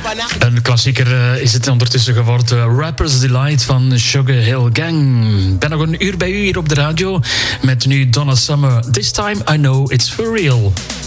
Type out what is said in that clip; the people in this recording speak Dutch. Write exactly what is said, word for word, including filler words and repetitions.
Een klassieker uh, is het ondertussen geworden. Rapper's Delight van Sugar Hill Gang. Ik ben nog een uur bij u hier op de radio met nu Donna Summer. This time I know it's for real.